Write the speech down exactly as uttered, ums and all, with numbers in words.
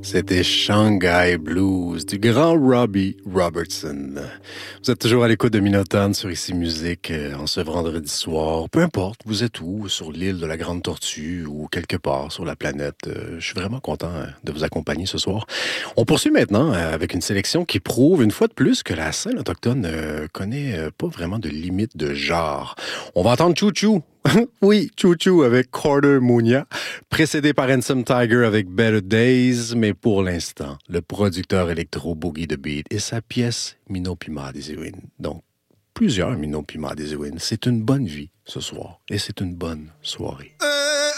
C'était Shanghai Blues du grand Robbie Robertson. Vous êtes toujours à l'écoute de Minotaure sur Ici Musique euh, en ce vendredi soir. Peu importe, vous êtes où, sur l'île de la Grande Tortue ou quelque part sur la planète. Euh, je suis vraiment content euh, de vous accompagner ce soir. On poursuit maintenant euh, avec une sélection qui prouve une fois de plus que la scène autochtone ne euh, connaît euh, pas vraiment de limite de genre. On va entendre Chou Chou. Oui, Chou Chou avec Carter Munya, précédé par Handsome Tiger avec Better Days, mais pour l'instant, le producteur électro Boogie the Beat et sa pièce Mino Pima des Ewin. Donc, plusieurs Mino Pima des Ewin. C'est une bonne vie ce soir et c'est une bonne soirée. Euh...